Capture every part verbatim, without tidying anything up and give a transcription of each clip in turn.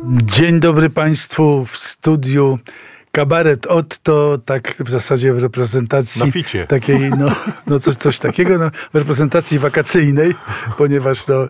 Dzień dobry Państwu w studiu. Kabaret Otto, tak w zasadzie w reprezentacji na ficie. takiej, no, no coś, coś takiego, no, w reprezentacji wakacyjnej, ponieważ no,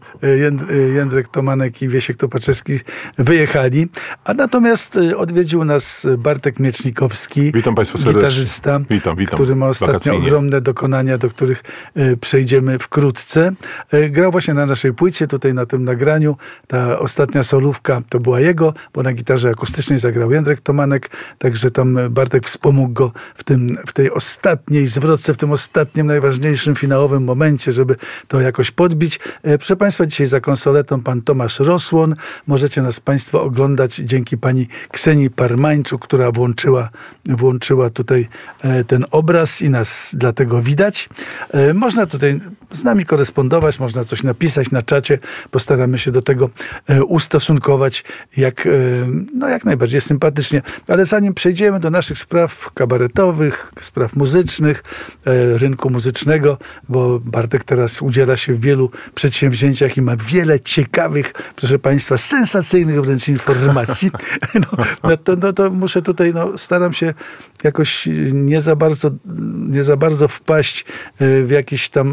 Jędrek Tomanek i Wiesiek Topaczewski wyjechali, a natomiast odwiedził nas Bartek Miecznikowski, witam Państwa serdecznie. Gitarzysta, witam, witam. który ma ostatnio Wakacyjnie. ogromne dokonania, do których y, przejdziemy wkrótce. Y, grał właśnie na naszej płycie, tutaj na tym nagraniu. Ta ostatnia solówka to była jego, bo na gitarze akustycznej zagrał Jędrek Tomanek, także tam Bartek wspomógł go w, tym, w tej ostatniej zwrotce, w tym ostatnim, najważniejszym, finałowym momencie, żeby to jakoś podbić. E, proszę Państwa, dzisiaj za konsoletą pan Tomasz Rosłon. Możecie nas Państwo oglądać dzięki pani Ksenii Parmańczuk, która włączyła, włączyła tutaj e, ten obraz i nas dlatego widać. E, można tutaj z nami korespondować, można coś napisać na czacie. Postaramy się do tego e, ustosunkować jak, e, no, jak najbardziej sympatycznie. Ale zanim przejdziemy do naszych spraw kabaretowych, spraw muzycznych, e, rynku muzycznego, bo Bartek teraz udziela się w wielu przedsięwzięciach i ma wiele ciekawych, proszę Państwa, sensacyjnych wręcz informacji. No, no, to, no to muszę tutaj, no, staram się jakoś nie za bardzo, nie za bardzo wpaść w jakieś tam,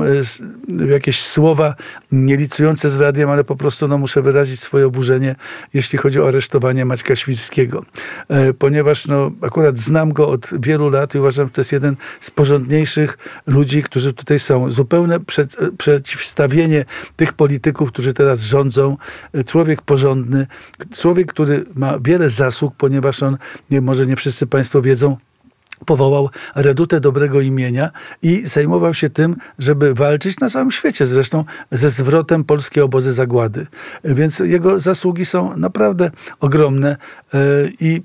w jakieś słowa nielicujące z radiem, ale po prostu no, muszę wyrazić swoje oburzenie, jeśli chodzi o aresztowanie Maćka Świrskiego. E, ponieważ no, akurat znam go od wielu lat i uważam, że to jest jeden z porządniejszych ludzi, którzy tutaj są. Zupełne przed, przeciwstawienie tych polityków, którzy teraz rządzą. Człowiek porządny, człowiek, który ma wiele zasług, ponieważ on, nie, może nie wszyscy Państwo wiedzą, powołał redutę dobrego imienia i zajmował się tym, żeby walczyć na całym świecie zresztą ze zwrotem polskiej obozy zagłady. Więc jego zasługi są naprawdę ogromne i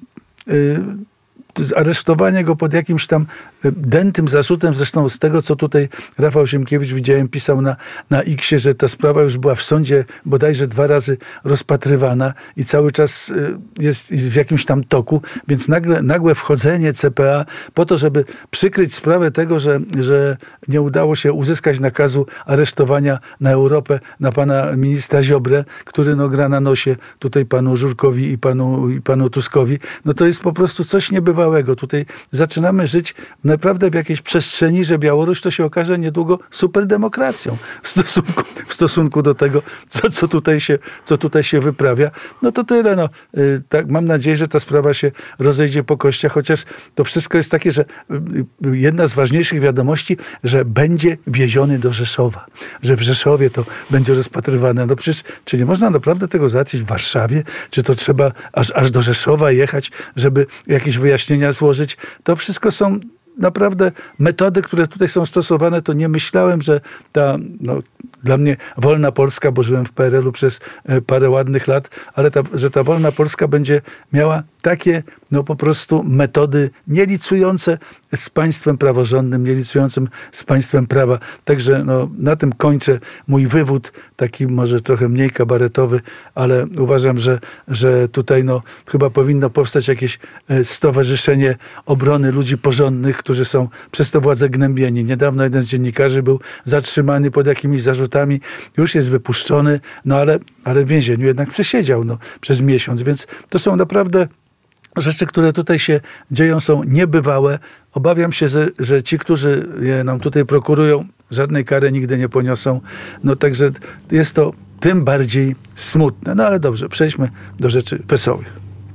aresztowanie go pod jakimś tam dętym zarzutem, zresztą z tego, co tutaj Rafał Ziemkiewicz, widziałem, pisał na, na X-ie, że ta sprawa już była w sądzie bodajże dwa razy rozpatrywana i cały czas jest w jakimś tam toku, więc nagle, nagłe wchodzenie C P A po to, żeby przykryć sprawę tego, że, że nie udało się uzyskać nakazu aresztowania na Europę na pana ministra Ziobrę, który no, gra na nosie tutaj panu Żurkowi i panu, i panu Tuskowi, no to jest po prostu coś niebywałego. Tutaj zaczynamy żyć naprawdę w jakiejś przestrzeni, że Białoruś to się okaże niedługo superdemokracją w stosunku, w stosunku do tego, co, co, tutaj się, co tutaj się wyprawia. No to tyle. No. Yy, tak, mam nadzieję, że ta sprawa się rozejdzie po kościach, chociaż to wszystko jest takie, że yy, jedna z ważniejszych wiadomości, że będzie wieziony do Rzeszowa. Że w Rzeszowie to będzie rozpatrywane. No przecież, czy nie można naprawdę tego załatwić w Warszawie? Czy to trzeba aż, aż do Rzeszowa jechać, żeby jakieś wyjaśnienia złożyć? To wszystko są naprawdę metody, które tutaj są stosowane, to nie myślałem, że ta, no, dla mnie wolna Polska, bo żyłem w P R L u przez parę ładnych lat, ale ta, że ta wolna Polska będzie miała takie, no po prostu metody nielicujące z państwem praworządnym, nielicującym z państwem prawa. Także no, na tym kończę mój wywód, taki może trochę mniej kabaretowy, ale uważam, że, że tutaj no, chyba powinno powstać jakieś stowarzyszenie obrony ludzi porządnych, którzy są przez tę władzę gnębieni. Niedawno jeden z dziennikarzy był zatrzymany pod jakimiś zarzutami, już jest wypuszczony, no ale, ale w więzieniu jednak przesiedział no, przez miesiąc, więc to są naprawdę rzeczy, które tutaj się dzieją, są niebywałe. Obawiam się, że, że ci, którzy je nam tutaj prokurują, żadnej kary nigdy nie poniosą. No także jest to tym bardziej smutne. No ale dobrze, przejdźmy do rzeczy wesołych.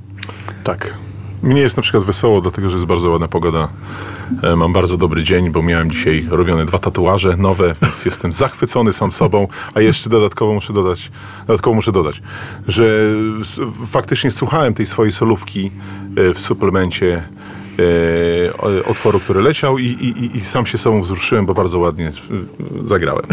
Tak. Mnie jest na przykład wesoło, dlatego że jest bardzo ładna pogoda. E, mam bardzo dobry dzień, bo miałem dzisiaj robione dwa tatuaże nowe, więc jestem zachwycony sam sobą, a jeszcze dodatkowo muszę dodać, dodatkowo muszę dodać, że s- faktycznie słuchałem tej swojej solówki e, w suplemencie e, otworu, który leciał i, i, i sam się sobą wzruszyłem, bo bardzo ładnie e, zagrałem.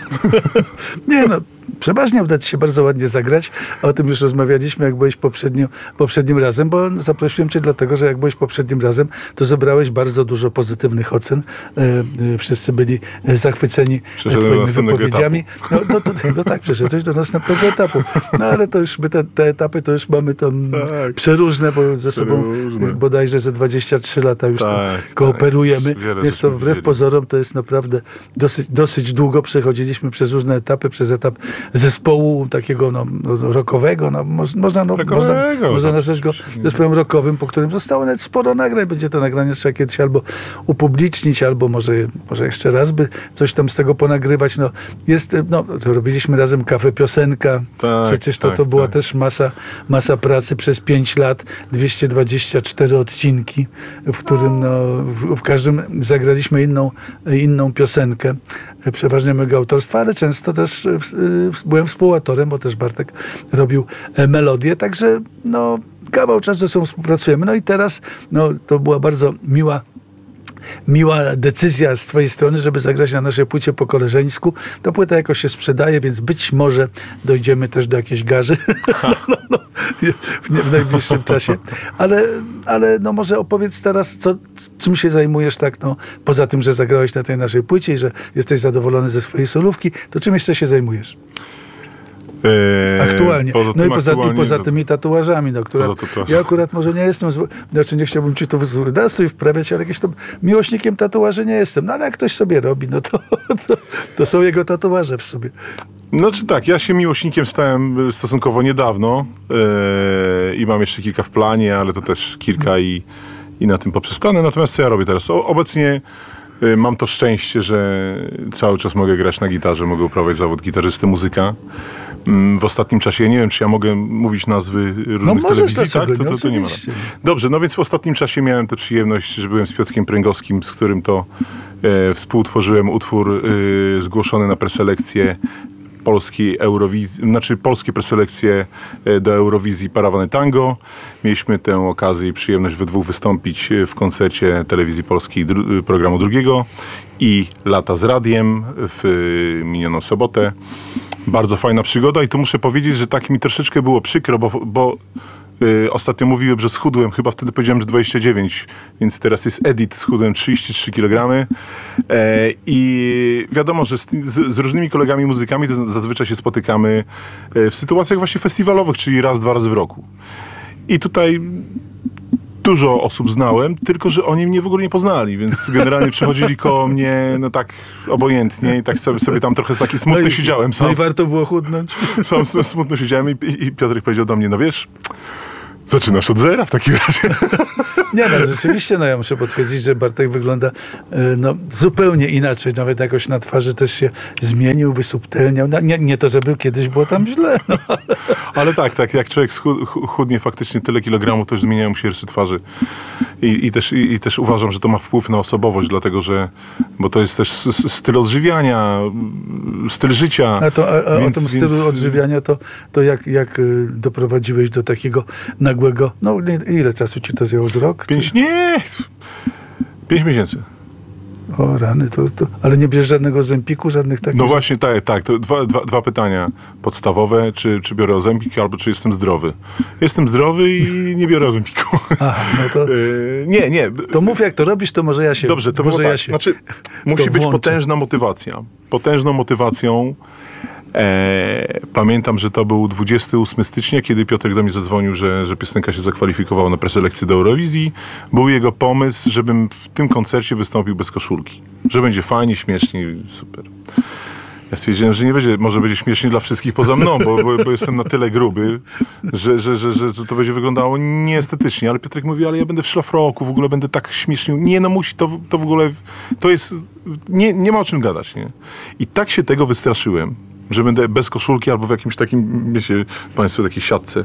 Nie no, przeważnie uda ci się bardzo ładnie zagrać. O tym już rozmawialiśmy, jak byłeś poprzednio, poprzednim razem, bo zaprosiłem cię dlatego, że jak byłeś poprzednim razem, to zebrałeś bardzo dużo pozytywnych ocen. E, e, wszyscy byli zachwyceni Przeszedłem twoimi do wypowiedziami. No, no, to, no tak, przeszedłeś do następnego etapu. No ale to już my te, te etapy to już mamy tam tak. przeróżne, bo ze sobą Przeróżne. bodajże ze dwadzieścia trzy lata już tak, tam kooperujemy. Tak. Wiele Więc to żeśmy wbrew widzieli. pozorom to jest naprawdę dosyć, dosyć długo. Przechodziliśmy przez różne etapy, przez etap zespołu takiego no, rockowego, no, mo, można, no, można, można nazwać go zespołem rockowym, po którym zostało nawet sporo nagrań. Będzie to nagranie trzeba kiedyś albo upublicznić, albo może, może jeszcze raz by coś tam z tego ponagrywać. No, jest, no, to robiliśmy razem Kafe Piosenka. Tak, Przecież to, tak, to była tak. też masa, masa pracy przez pięć lat, dwieście dwadzieścia cztery odcinki, w którym no, w, w każdym zagraliśmy inną, inną piosenkę, przeważnie mojego autorstwa, ale często też w, w, byłem współautorem, bo też Bartek robił melodię, także no, kawał czasu ze sobą współpracujemy. No i teraz no, to była bardzo miła miła decyzja z twojej strony, żeby zagrać na naszej płycie po koleżeńsku. Ta płyta jakoś się sprzedaje, więc być może dojdziemy też do jakiejś garzy no, no, no, w, nie, w najbliższym czasie. Ale, ale no może opowiedz teraz, co, czym się zajmujesz tak, no, poza tym, że zagrałeś na tej naszej płycie i że jesteś zadowolony ze swojej solówki, to czym jeszcze się zajmujesz? Eee, Aktualnie. Poza no i poza, aktualnie, i poza tymi tatuażami, no, które ja akurat może nie jestem, znaczy nie chciałbym ci to w wprawiać, ale jakimś tam miłośnikiem tatuaży nie jestem. No ale jak ktoś sobie robi, no to, to, to są jego tatuaże w sobie. No czy tak, ja się miłośnikiem stałem stosunkowo niedawno eee, i mam jeszcze kilka w planie, ale to też kilka i, i na tym poprzestanę. Natomiast co ja robię teraz? O, obecnie y, mam to szczęście, że cały czas mogę grać na gitarze, mogę uprawiać zawód gitarzysty, muzyka. W ostatnim czasie, ja nie wiem, czy ja mogę mówić nazwy różnych no telewizji, tak? Nie, To, to, to nie ma. Dobrze, no więc w ostatnim czasie miałem tę przyjemność, że byłem z Piotrkiem Pręgowskim, z którym to e, współtworzyłem utwór e, zgłoszony na preselekcję polskiej Eurowizji, znaczy polskie preselekcje do Eurowizji Parawany Tango. Mieliśmy tę okazję i przyjemność we dwóch wystąpić w koncercie Telewizji Polskiej dru- programu drugiego i Lata z Radiem w minioną sobotę. Bardzo fajna przygoda i tu muszę powiedzieć, że tak mi troszeczkę było przykro, bo, bo yy, ostatnio mówiłem, że schudłem, chyba wtedy powiedziałem, że dwadzieścia dziewięć, więc teraz jest edit, schudłem trzydzieści trzy kilogramy e, i wiadomo, że z, z, z różnymi kolegami muzykami to zazwyczaj się spotykamy w sytuacjach właśnie festiwalowych, czyli raz, dwa razy w roku. I tutaj dużo osób znałem, tylko że oni mnie w ogóle nie poznali, więc generalnie przychodzili koło mnie no tak obojętnie i tak sobie, sobie tam trochę taki smutny no i, siedziałem. Sam, no i warto było chudnąć. Sam, sam smutno siedziałem i, i Piotrek powiedział do mnie, no wiesz, zaczynasz od zera w takim razie. Nie no, rzeczywiście, no ja muszę potwierdzić, że Bartek wygląda no, zupełnie inaczej. Nawet jakoś na twarzy też się zmienił, wysubtelniał. No, nie, nie to, żeby kiedyś było tam źle. No. Ale tak, tak, jak człowiek chudnie faktycznie tyle kilogramów, to już zmieniają mu się rysy twarzy. I, i, też, i, I też uważam, że to ma wpływ na osobowość, dlatego że, bo to jest też styl odżywiania, styl życia. A, to, a, a więc, o tym stylu więc... odżywiania, to, to jak, jak doprowadziłeś do takiego nagłego, no ile czasu ci to zjęło, z rok? Pięć, nie, pięć miesięcy. O rany, to, to, ale nie bierzesz żadnego Ozempiku, żadnych takich... No właśnie, tak, tak. To dwa, dwa, dwa pytania podstawowe. Czy, czy biorę Ozempik, albo czy jestem zdrowy? Jestem zdrowy i nie biorę Ozempiku. Aha, no to... Yy, nie, nie. To mów, jak to robisz, to może ja się... Dobrze, to może ja tak. się Znaczy, musi być potężna motywacja. Potężną motywacją. E, pamiętam, że to był dwudziestego ósmego stycznia, kiedy Piotrek do mnie zadzwonił, że, że piosenka się zakwalifikowała na preselekcję do Eurowizji. Był jego pomysł, żebym w tym koncercie wystąpił bez koszulki. Że będzie fajnie, śmiesznie, super. Ja stwierdziłem, że nie będzie, może będzie śmiesznie dla wszystkich poza mną, bo, bo, bo jestem na tyle gruby, że, że, że, że to będzie wyglądało nieestetycznie. Ale Piotrek mówi, ale ja będę w szlafroku, w ogóle będę tak śmiesznie. Nie, no musi, to, to w ogóle, to jest, nie, nie ma o czym gadać, nie? I tak się tego wystraszyłem, że będę bez koszulki albo w jakimś takim, wiecie, państwo, takiej siatce.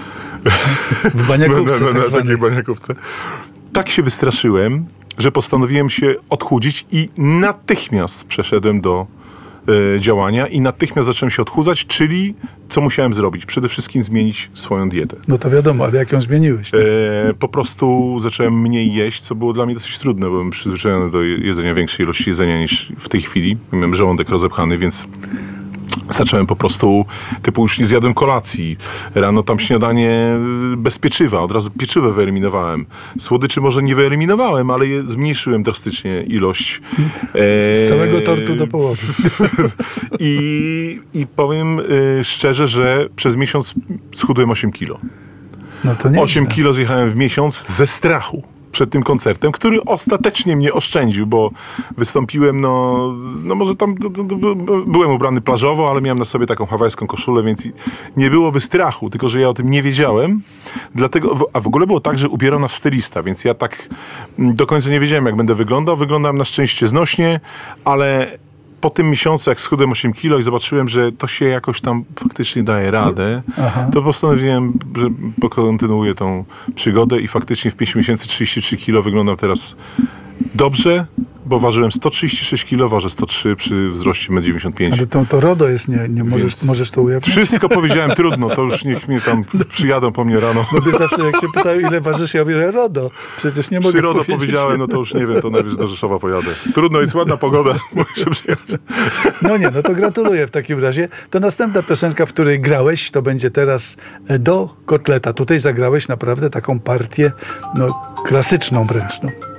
W baniakówce, na, na, na tak takiej baniakówce. Tak się wystraszyłem, że postanowiłem się odchudzić i natychmiast przeszedłem do e, działania i natychmiast zacząłem się odchudzać, czyli co musiałem zrobić? Przede wszystkim zmienić swoją dietę. No to wiadomo, ale jak ją zmieniłeś? E, po prostu zacząłem mniej jeść, co było dla mnie dosyć trudne, bo byłem przyzwyczajony do jedzenia większej ilości jedzenia niż w tej chwili. Miałem żołądek rozepchany, więc zacząłem po prostu, typu już nie zjadłem kolacji. Rano tam śniadanie bez pieczywa, od razu pieczywo wyeliminowałem. Słodyczy może nie wyeliminowałem, ale je zmniejszyłem drastycznie ilość. Z całego tortu do połowy. I, i powiem y, szczerze, że przez miesiąc schudłem osiem kilo. No to nie osiem kilo zjechałem w miesiąc ze strachu. przed tym koncertem, który ostatecznie mnie oszczędził, bo wystąpiłem, no, no może tam do, do, do, byłem ubrany plażowo, ale miałem na sobie taką hawajską koszulę, więc nie byłoby strachu, tylko że ja o tym nie wiedziałem. Dlatego, a w ogóle było tak, że ubierał nas stylista, więc ja tak do końca nie wiedziałem, jak będę wyglądał. Wyglądałem na szczęście znośnie, ale po tym miesiącu, jak schudłem osiem kilo i zobaczyłem, że to się jakoś tam faktycznie daje radę, Aha. to postanowiłem, że pokontynuuję tą przygodę i faktycznie w pięć miesięcy trzydzieści trzy kilo wyglądam teraz dobrze, bo ważyłem sto trzydzieści sześć kilo, ważę sto trzy przy wzroście metr dziewięćdziesiąt pięć. Ale to, to RODO jest, nie, nie możesz, Więc możesz to ujawnić? Wszystko powiedziałem, trudno, to już niech mnie tam przyjadą po mnie rano. No ty zawsze jak się pytają, ile ważysz, ja mówię RODO. Przecież nie mogę Przy RODO powiedzieć. powiedziałem, no to już nie wiem, to najwyżej do Rzeszowa pojadę. Trudno, jest ładna pogoda, muszę przyjechać. No nie, no to gratuluję w takim razie. To następna piosenka, w której grałeś, to będzie teraz Do kotleta. Tutaj zagrałeś naprawdę taką partię, no klasyczną wręcz, no.